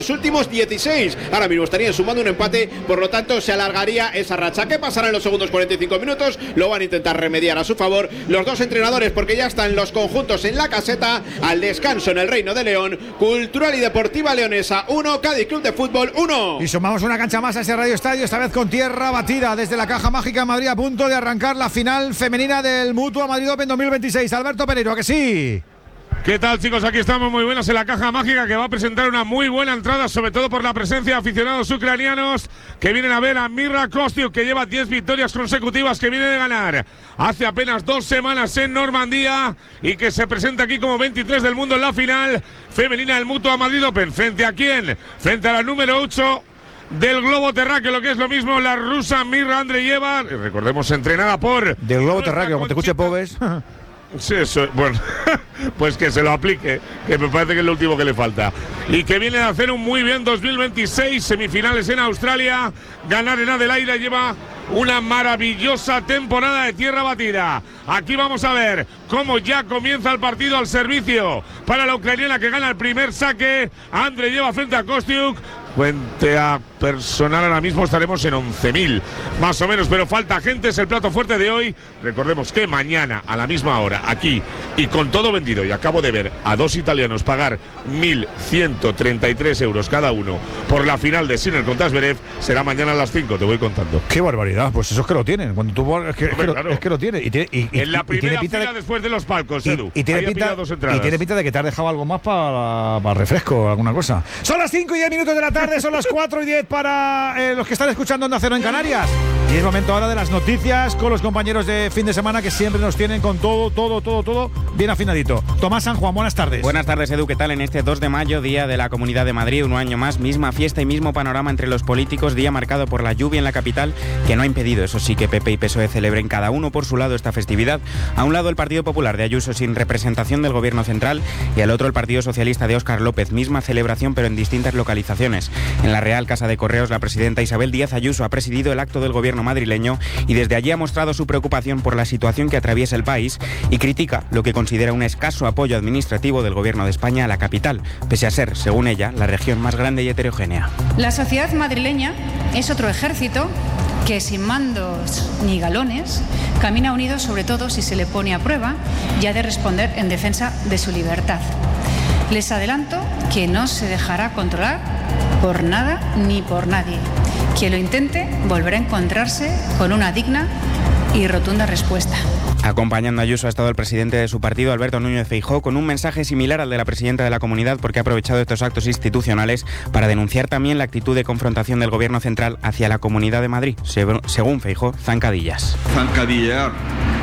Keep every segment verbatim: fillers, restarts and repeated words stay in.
Los últimos dieciséis, ahora mismo estarían sumando un empate, por lo tanto se alargaría esa racha. ¿Qué pasará en los segundos cuarenta y cinco minutos? Lo van a intentar remediar a su favor los dos entrenadores, porque ya están los conjuntos en la caseta. Al descanso en el Reino de León, Cultural y Deportiva Leonesa uno, Cádiz Club de Fútbol uno. Y sumamos una cancha más a ese Radio Estadio, esta vez con tierra batida, desde la Caja Mágica en Madrid, a punto de arrancar la final femenina del Mutua Madrid Open dos mil veintiséis. Alberto Pereiro, ¿a que sí? ¿Qué tal, chicos? Aquí estamos muy buenos en la Caja Mágica, que va a presentar una muy buena entrada, sobre todo por la presencia de aficionados ucranianos que vienen a ver a Mirra Kostyuk, que lleva diez victorias consecutivas, que viene de ganar hace apenas dos semanas en Normandía y que se presenta aquí como veintitrés del mundo en la final femenina del Mutua Madrid Open. ¿Frente a quién? Frente a la número ocho del globo terráqueo, lo que es lo mismo, la rusa Mirra Andreyeva, recordemos entrenada por... Del globo terráqueo, como te escuche Pobes. Sí, eso, bueno, pues que se lo aplique, que me parece que es lo último que le falta. Y que viene a hacer un muy bien dos mil veintiséis, semifinales en Australia, ganar en Adelaida, lleva una maravillosa temporada de tierra batida. Aquí vamos a ver cómo ya comienza el partido al servicio para la ucraniana, que gana el primer saque. André lleva frente a Kostyuk. Cuente a personal, ahora mismo estaremos en once mil, más o menos, pero falta gente, es el plato fuerte de hoy. Recordemos que mañana a la misma hora, aquí, y con todo vendido, y acabo de ver a dos italianos pagar mil ciento treinta y tres euros cada uno por la final de Sinner contra Zverev, será mañana a las cinco, te voy contando. ¡Qué barbaridad! Pues eso es que lo tienen, cuando tú es que, Hombre, es que, claro. lo, es que lo tienen. Y tiene, y, y, en la primera fila de, después de los palcos, Edu. Y, y, tiene pinta, y tiene pinta de que te has dejado algo más para, para refresco, alguna cosa. Son las cinco y diez minutos de la tarde. Son las cuatro y diez para eh, los que están escuchando Onda Cero en Canarias. Y es momento ahora de las noticias con los compañeros de fin de semana, que siempre nos tienen con todo, todo, todo, todo bien afinadito. Tomás San Juan, buenas tardes. Buenas tardes, Edu. ¿Qué tal en este dos de mayo, día de la Comunidad de Madrid? Un año más, misma fiesta y mismo panorama entre los políticos, día marcado por la lluvia en la capital, que no ha impedido, eso sí, que P P y P S O E celebren cada uno por su lado esta festividad. A un lado el Partido Popular de Ayuso sin representación del Gobierno central, y al otro el Partido Socialista de Óscar López, misma celebración pero en distintas localizaciones. En la Real Casa de Correos, la presidenta Isabel Díaz Ayuso ha presidido el acto del gobierno madrileño y desde allí ha mostrado su preocupación por la situación que atraviesa el país y critica lo que considera un escaso apoyo administrativo del gobierno de España a la capital, pese a ser, según ella, la región más grande y heterogénea. La sociedad madrileña es otro ejército que sin mandos ni galones camina unido, sobre todo si se le pone a prueba y ha de responder en defensa de su libertad. Les adelanto que no se dejará controlar por nada ni por nadie. Quien lo intente volverá a encontrarse con una digna y rotunda respuesta. Acompañando a Ayuso ha estado el presidente de su partido, Alberto Núñez Feijóo, con un mensaje similar al de la presidenta de la Comunidad, porque ha aprovechado estos actos institucionales para denunciar también la actitud de confrontación del Gobierno central hacia la Comunidad de Madrid. Según Feijóo, zancadillas. Zancadillear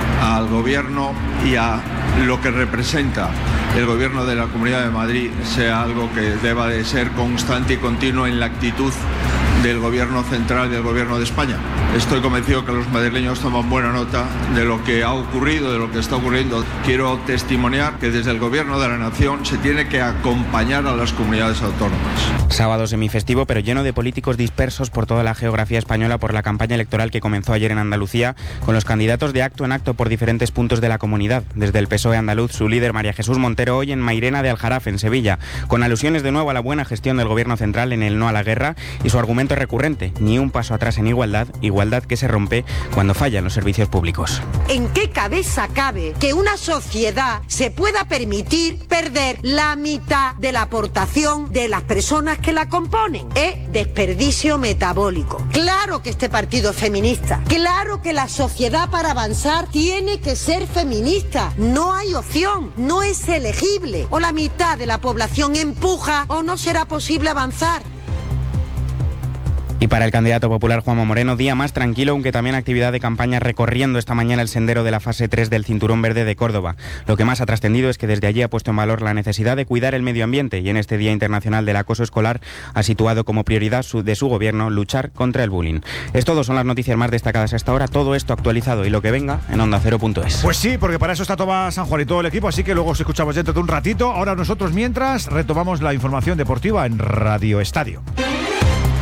al Gobierno y a lo que representa el Gobierno de la Comunidad de Madrid sea algo que deba de ser constante y continuo en la actitud del Gobierno central y del Gobierno de España. Estoy convencido que los madrileños toman buena nota de lo que ha ocurrido, de lo que está ocurriendo. Quiero testimoniar que desde el Gobierno de la Nación se tiene que acompañar a las comunidades autónomas. Sábado semifestivo, pero lleno de políticos dispersos por toda la geografía española por la campaña electoral que comenzó ayer en Andalucía, con los candidatos de acto en acto por diferentes puntos de la comunidad. Desde el P S O E andaluz, su líder María Jesús Montero hoy en Mairena de Aljarafe, en Sevilla, con alusiones de nuevo a la buena gestión del Gobierno central en el no a la guerra y su argumento recurrente: ni un paso atrás en igualdad, igualdad que se rompe cuando fallan los servicios públicos. ¿En qué cabeza cabe que una sociedad se pueda permitir perder la mitad de la aportación de las personas que la componen? Es desperdicio metabólico. Claro que este partido es feminista, claro que la sociedad para avanzar tiene que ser feminista. No hay opción, no es elegible. O la mitad de la población empuja o no será posible avanzar. Y para el candidato popular Juanma Moreno, día más tranquilo, aunque también actividad de campaña recorriendo esta mañana el sendero de la fase tres del Cinturón Verde de Córdoba. Lo que más ha trascendido es que desde allí ha puesto en valor la necesidad de cuidar el medio ambiente y en este Día Internacional del Acoso Escolar ha situado como prioridad de su gobierno luchar contra el bullying. Es todo, son las noticias más destacadas hasta ahora, todo esto actualizado y lo que venga en onda cero punto es. Pues sí, porque para eso está Tomás San Juan y todo el equipo, así que luego os escuchamos dentro de un ratito. Ahora nosotros, mientras, retomamos la información deportiva en Radio Estadio.